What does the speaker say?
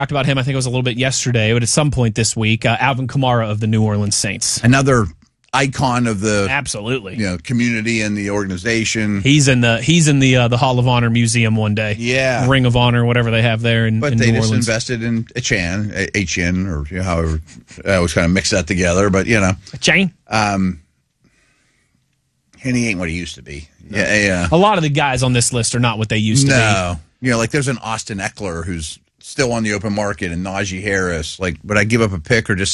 Talked about him, I think it was a little bit yesterday, but at some point this week, Alvin Kamara of the New Orleans Saints. Another icon of the absolutely community and the organization. He's in the Hall of Honor Museum one day. Yeah, Ring of Honor, whatever they have there in New Orleans. But they just invested in Etienne, or however I always kind of mix that together. But Etienne. And he ain't what he used to be. Yeah. A lot of the guys on this list are not what they used to be. Like there's an Austin Eckler who's still on the open market, and Najee Harris. Like, would I give up a pick or just